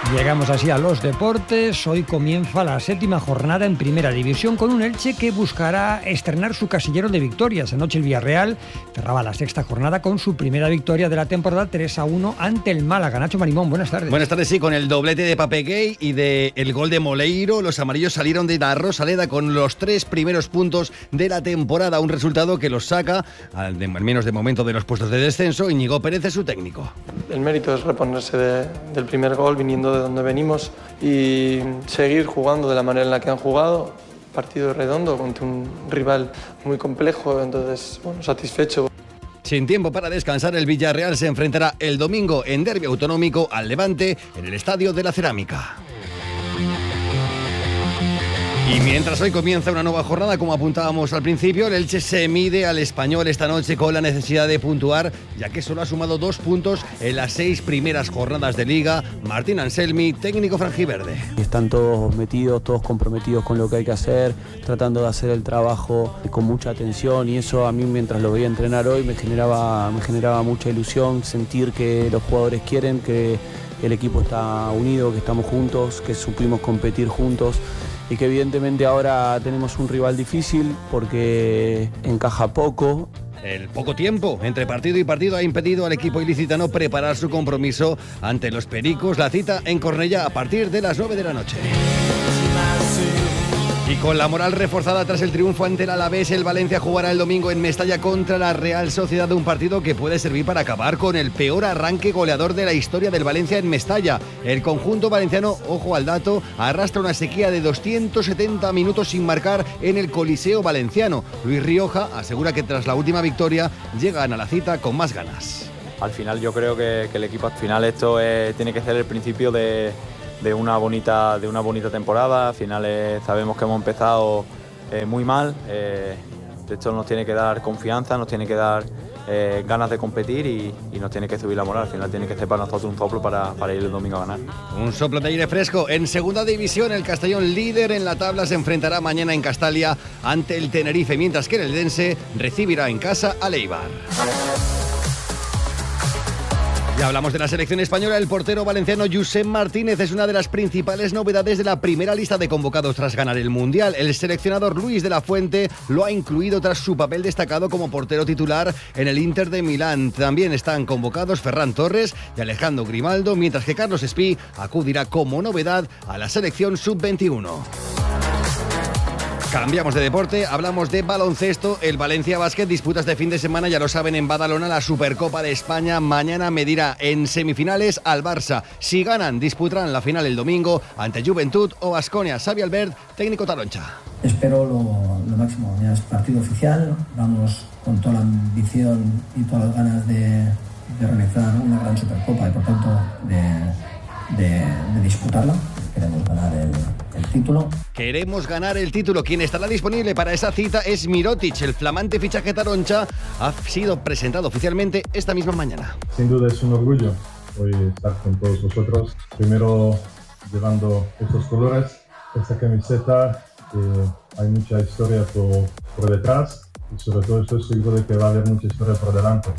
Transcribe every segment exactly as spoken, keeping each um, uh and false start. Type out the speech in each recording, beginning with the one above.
Llegamos así a los deportes. Hoy comienza la séptima jornada en Primera División con un Elche que buscará estrenar su casillero de victorias. Anoche el Villarreal cerraba la sexta jornada con su primera victoria de la temporada, tres a uno ante el Málaga. Nacho Marimón, buenas tardes. Buenas tardes, sí, con el doblete de Papeguey y de el gol de Moleiro, los amarillos salieron de la Rosaleda con los tres primeros puntos de la temporada, un resultado que los saca, al menos de momento, de los puestos de descenso. Íñigo Pérez es su técnico. El mérito es reponerse de, del primer gol viniendo de donde venimos y seguir jugando de la manera en la que han jugado. Partido redondo contra un rival muy complejo, entonces, bueno, satisfecho. Sin tiempo para descansar, el Villarreal se enfrentará el domingo en derbi autonómico al Levante en el Estadio de la Cerámica. Y mientras hoy comienza una nueva jornada, como apuntábamos al principio, el Elche se mide al Español esta noche con la necesidad de puntuar, ya que solo ha sumado dos puntos en las seis primeras jornadas de Liga. Martín Anselmi, técnico franjiverde. Están todos metidos, todos comprometidos con lo que hay que hacer, tratando de hacer el trabajo con mucha atención, y eso a mí, mientras lo veía entrenar hoy, me generaba, me generaba mucha ilusión, sentir que los jugadores quieren, que el equipo está unido, que estamos juntos, que supimos competir juntos. Y que evidentemente ahora tenemos un rival difícil porque encaja poco. El poco tiempo entre partido y partido ha impedido al equipo ilicitano preparar su compromiso ante los Pericos. La cita en Cornellá a partir de las nueve de la noche. Y con la moral reforzada tras el triunfo ante el Alavés, el Valencia jugará el domingo en Mestalla contra la Real Sociedad, de un partido que puede servir para acabar con el peor arranque goleador de la historia del Valencia en Mestalla. El conjunto valenciano, ojo al dato, arrastra una sequía de doscientos setenta minutos sin marcar en el Coliseo valenciano. Luis Rioja asegura que tras la última victoria llegan a la cita con más ganas. Al final yo creo que, que el equipo, al final esto es, tiene que ser el principio de... de una bonita de una bonita temporada. Al final eh, sabemos que hemos empezado eh, muy mal, eh, esto nos tiene que dar confianza, nos tiene que dar eh, ganas de competir y, y nos tiene que subir la moral. Al final tiene que ser para nosotros un soplo para, para ir el domingo a ganar. Un soplo de aire fresco. En segunda división, el Castellón, líder en la tabla, se enfrentará mañana en Castalia ante el Tenerife, mientras que el Eldense recibirá en casa al Eibar. Ya hablamos de la selección española. El portero valenciano Josep Martínez es una de las principales novedades de la primera lista de convocados tras ganar el Mundial. El seleccionador Luis de la Fuente lo ha incluido tras su papel destacado como portero titular en el Inter de Milán. También están convocados Ferran Torres y Alejandro Grimaldo, mientras que Carlos Espí acudirá como novedad a la selección sub veintiuno. Cambiamos de deporte, hablamos de baloncesto. El Valencia Basket disputa este fin de semana, ya lo saben, en Badalona, la Supercopa de España. Mañana medirá en semifinales al Barça. Si ganan, disputarán la final el domingo ante Juventud o Baskonia. Xavi Albert, técnico Taroncha. Espero lo, lo máximo. Mañana es partido oficial. Vamos con toda la ambición y todas las ganas de, de realizar una gran Supercopa y, por tanto, de, de, de disputarla. Queremos ganar el, el título. Queremos ganar el título. Quien estará disponible para esa cita es Mirotic. El flamante fichaje Taroncha ha sido presentado oficialmente esta misma mañana. Sin duda es un orgullo hoy estar con todos vosotros. Primero llevando estos colores, esta camiseta, que hay mucha historia por, por detrás y sobre todo estoy seguro de que va a haber mucha historia por delante.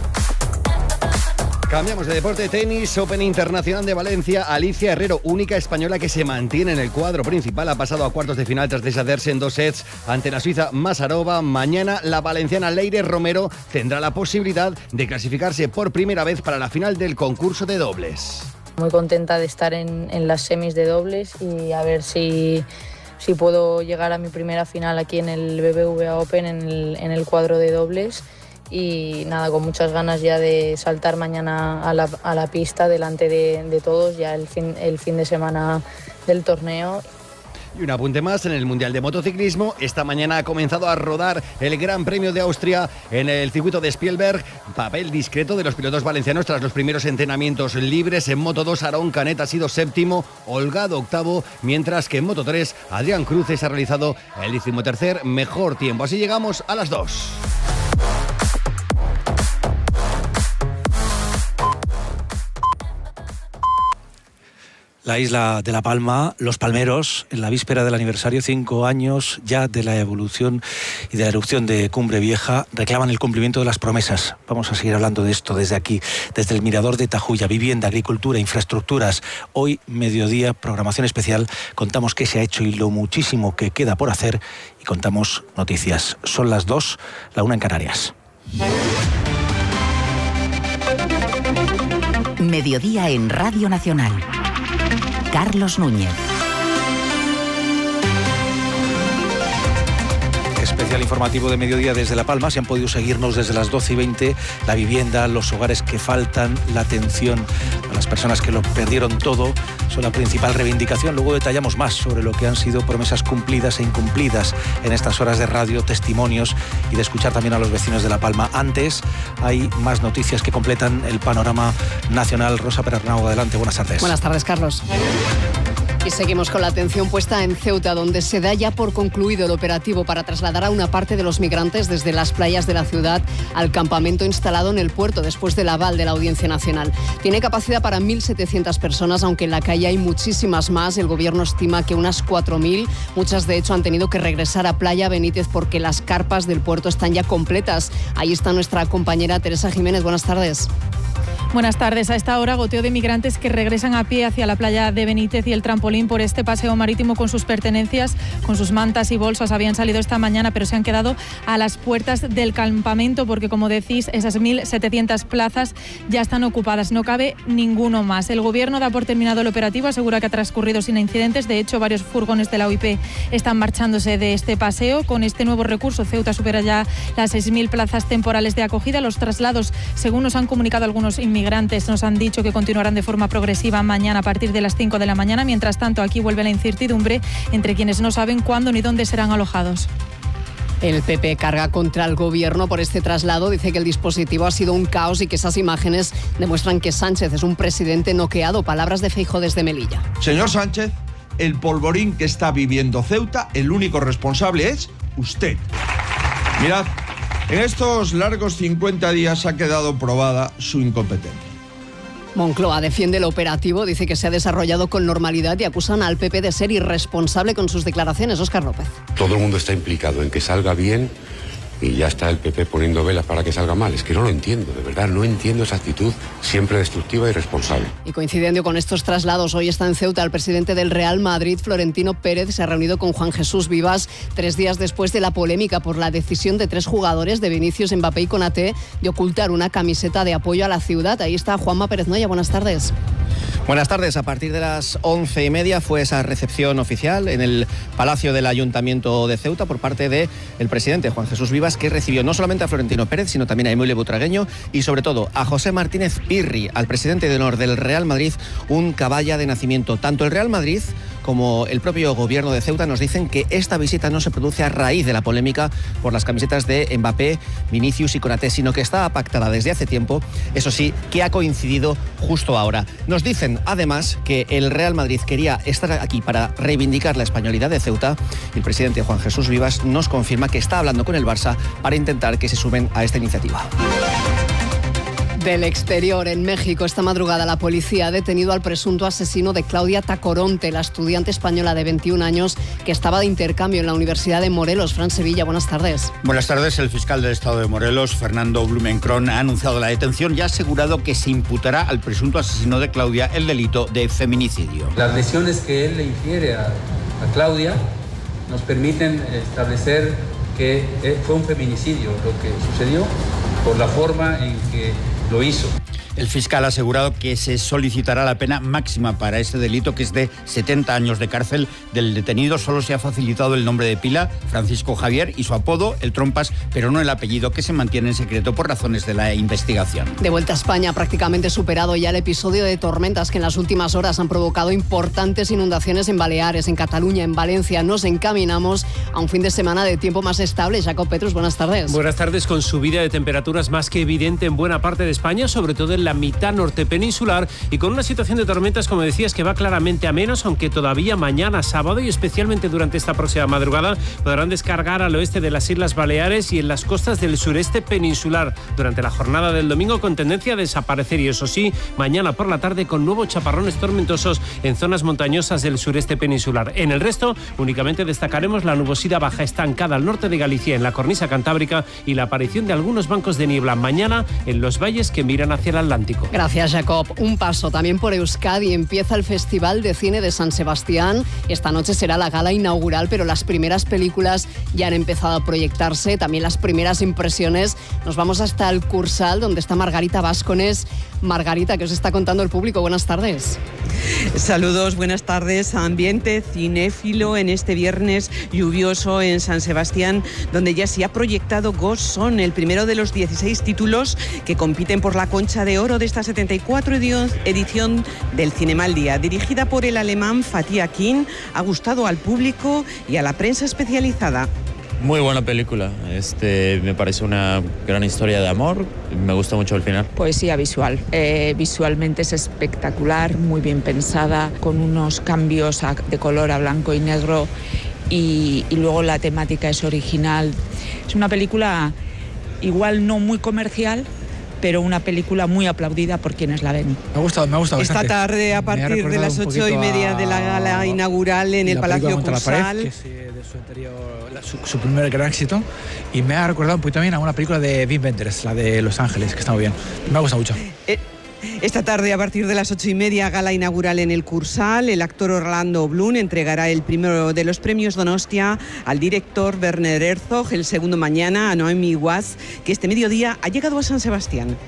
Cambiamos de deporte. Tenis, Open Internacional de Valencia. Alicia Herrero, única española que se mantiene en el cuadro principal, ha pasado a cuartos de final tras deshacerse en dos sets ante la suiza Masarova. Mañana la valenciana Leire Romero tendrá la posibilidad de clasificarse por primera vez para la final del concurso de dobles. Muy contenta de estar en, en las semis de dobles y a ver si, si puedo llegar a mi primera final aquí en el B B V A Open en el, en el cuadro de dobles. Y nada, con muchas ganas ya de saltar mañana a la, a la pista delante de, de todos, ya el fin, el fin de semana del torneo. Y un apunte más, en el Mundial de Motociclismo, esta mañana ha comenzado a rodar el Gran Premio de Austria en el circuito de Spielberg. Papel discreto de los pilotos valencianos tras los primeros entrenamientos libres. En Moto dos, Aarón Canet ha sido séptimo, Holgado octavo, mientras que en Moto tres, Adrián Cruces ha realizado el decimotercer mejor tiempo. Así llegamos a las dos. La isla de La Palma, Los Palmeros, en la víspera del aniversario, cinco años ya de la evolución y de la erupción de Cumbre Vieja, reclaman el cumplimiento de las promesas. Vamos a seguir hablando de esto desde aquí, desde el Mirador de Tajuya, vivienda, agricultura, infraestructuras. Hoy, mediodía, programación especial, contamos qué se ha hecho y lo muchísimo que queda por hacer y contamos noticias. Son las dos, la una en Canarias. Mediodía en Radio Nacional. Carlos Núñez. Especial informativo de mediodía desde La Palma. Se han podido seguirnos desde las doce y veinte. La vivienda, los hogares que faltan, la atención a las personas que lo perdieron todo son la principal reivindicación. Luego detallamos más sobre lo que han sido promesas cumplidas e incumplidas en estas horas de radio, testimonios y de escuchar también a los vecinos de La Palma. Antes hay más noticias que completan el panorama nacional. Rosa Perarnau, adelante, buenas tardes. Buenas tardes, Carlos. Y seguimos con la atención puesta en Ceuta, donde se da ya por concluido el operativo para trasladar a una parte de los migrantes desde las playas de la ciudad al campamento instalado en el puerto después del aval de la Audiencia Nacional. Tiene capacidad para mil setecientas personas, aunque en la calle hay muchísimas más. El gobierno estima que unas cuatro mil. Muchas, de hecho, han tenido que regresar a Playa Benítez porque las carpas del puerto están ya completas. Ahí está nuestra compañera Teresa Jiménez. Buenas tardes. Buenas tardes. A esta hora, goteo de migrantes que regresan a pie hacia la playa de Benítez y el trampolín por este paseo marítimo con sus pertenencias, con sus mantas y bolsas. Habían salido esta mañana, pero se han quedado a las puertas del campamento porque, como decís, esas mil setecientas plazas ya están ocupadas. No cabe ninguno más. El gobierno da por terminado el operativo, asegura que ha transcurrido sin incidentes. De hecho, varios furgones de la O I P están marchándose de este paseo. Con este nuevo recurso, Ceuta supera ya las seis mil plazas temporales de acogida. Los traslados, según nos han comunicado algunos inmigrantes, Migrantes nos han dicho que continuarán de forma progresiva mañana a partir de las cinco de la mañana. Mientras tanto, aquí vuelve la incertidumbre entre quienes no saben cuándo ni dónde serán alojados. El P P carga contra el gobierno por este traslado. Dice que el dispositivo ha sido un caos y que esas imágenes demuestran que Sánchez es un presidente noqueado. Palabras de Feijóo desde Melilla. Señor Sánchez, el polvorín que está viviendo Ceuta, el único responsable es usted. Mirad, en estos largos cincuenta días ha quedado probada su incompetencia. Moncloa defiende el operativo, dice que se ha desarrollado con normalidad y acusan al P P de ser irresponsable con sus declaraciones. Óscar López. Todo el mundo está implicado en que salga bien y ya está el P P poniendo velas para que salga mal. Es que no lo entiendo, de verdad, no entiendo esa actitud siempre destructiva y irresponsable. Y coincidiendo con estos traslados, hoy está en Ceuta el presidente del Real Madrid, Florentino Pérez. Se ha reunido con Juan Jesús Vivas tres días después de la polémica por la decisión de tres jugadores, de Vinicius, Mbappé y Konaté, de ocultar una camiseta de apoyo a la ciudad. Ahí está Juanma Pérez Noya. Buenas tardes. Buenas tardes. A partir de las once y media fue esa recepción oficial en el Palacio del Ayuntamiento de Ceuta por parte del presidente Juan Jesús Vivas, que recibió no solamente a Florentino Pérez, sino también a Emilio Butragueño y sobre todo a José Martínez Pirri, al presidente de honor del Real Madrid, un caballa de nacimiento. Tanto el Real Madrid como el propio gobierno de Ceuta nos dicen que esta visita no se produce a raíz de la polémica por las camisetas de Mbappé, Vinicius y Konaté, sino que está pactada desde hace tiempo, eso sí, que ha coincidido justo ahora. Nos dicen además que el Real Madrid quería estar aquí para reivindicar la españolidad de Ceuta y el presidente Juan Jesús Vivas nos confirma que está hablando con el Barça para intentar que se sumen a esta iniciativa. Del exterior, en México, esta madrugada la policía ha detenido al presunto asesino de Claudia Tacoronte, la estudiante española de veintiún años que estaba de intercambio en la Universidad de Morelos. Fran Sevilla, buenas tardes. Buenas tardes. El fiscal del Estado de Morelos, Fernando Blumenkron, ha anunciado la detención y ha asegurado que se imputará al presunto asesino de Claudia el delito de feminicidio. Las lesiones que él le infiere a, a Claudia nos permiten establecer que fue un feminicidio lo que sucedió por la forma en que lo hizo. El fiscal ha asegurado que se solicitará la pena máxima para este delito, que es de setenta años de cárcel. Del detenido solo se ha facilitado el nombre de pila, Francisco Javier, y su apodo, el Trompas, pero no el apellido, que se mantiene en secreto por razones de la investigación. De vuelta a España, prácticamente superado ya el episodio de tormentas que en las últimas horas han provocado importantes inundaciones en Baleares, en Cataluña, en Valencia. Nos encaminamos a un fin de semana de tiempo más estable. Jacob Petrus, buenas tardes. Buenas tardes, con subida de temperaturas más que evidente en buena parte de España, sobre todo en la mitad norte peninsular y con una situación de tormentas, como decías, que va claramente a menos, aunque todavía mañana sábado y especialmente durante esta próxima madrugada podrán descargar al oeste de las Islas Baleares y en las costas del sureste peninsular durante la jornada del domingo, con tendencia a desaparecer, y eso sí, mañana por la tarde con nuevos chaparrones tormentosos en zonas montañosas del sureste peninsular. En el resto, únicamente destacaremos la nubosidad baja estancada al norte de Galicia, en la cornisa cantábrica, y la aparición de algunos bancos de niebla mañana en los valles que miran hacia el Atlántico. Gracias, Jacob. Un paso también por Euskadi. Empieza el Festival de Cine de San Sebastián. Esta noche será la gala inaugural, pero las primeras películas ya han empezado a proyectarse, también las primeras impresiones. Nos vamos hasta el Cursal, donde está Margarita Vázquez. Margarita, ¿qué os está contando el público? Buenas tardes. Saludos, buenas tardes. Ambiente cinéfilo en este viernes lluvioso en San Sebastián, donde ya se ha proyectado Ghost Son, el primero de los dieciséis títulos que compiten por la Concha de Oro de esta setenta y cuatro edición del Cinema al Día. Dirigida por el alemán Fatih Akin, ha gustado al público y a la prensa especializada. Muy buena película, este, me parece una gran historia de amor, me gusta mucho el final. Poesía visual, eh, visualmente es espectacular, muy bien pensada, con unos cambios a, de color a blanco y negro, y, y luego la temática es original. Es una película igual no muy comercial, pero una película muy aplaudida por quienes la ven. Me ha gustado, me ha gustado Esta bastante. tarde, a partir de las ocho y media de la gala inaugural en el Palacio Cursal. Que es de su anterior, su, su primer gran éxito, y me ha recordado un poquito también a una película de Wim Wenders, la de Los Ángeles, que está muy bien. Me ha gustado mucho. Eh, Esta tarde, a partir de las ocho y media, gala inaugural en el Cursal. El actor Orlando Bloom entregará el primero de los premios Donostia al director Werner Herzog, el segundo mañana a Noemi Watts, que este mediodía ha llegado a San Sebastián.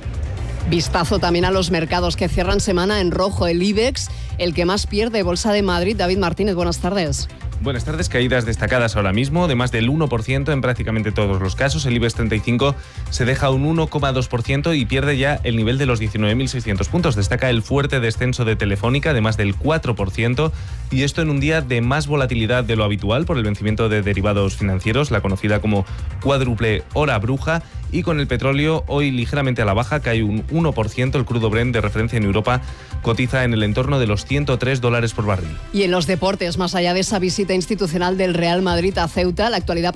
Vistazo también a los mercados que cierran semana en rojo. El IBEX, el que más pierde, Bolsa de Madrid. David Martínez, buenas tardes. Buenas tardes. Caídas destacadas ahora mismo de más del uno por ciento en prácticamente todos los casos. El IBEX treinta y cinco se deja un uno coma dos por ciento y pierde ya el nivel de los diecinueve mil seiscientos puntos. Destaca el fuerte descenso de Telefónica de más del cuatro por ciento, y esto en un día de más volatilidad de lo habitual por el vencimiento de derivados financieros, la conocida como cuádruple hora bruja. Y con el petróleo hoy ligeramente a la baja, cae un uno por ciento. El crudo Brent de referencia en Europa cotiza en el entorno de los ciento tres dólares por barril. Y en los deportes, más allá de esa visita institucional del Real Madrid a Ceuta, la actualidad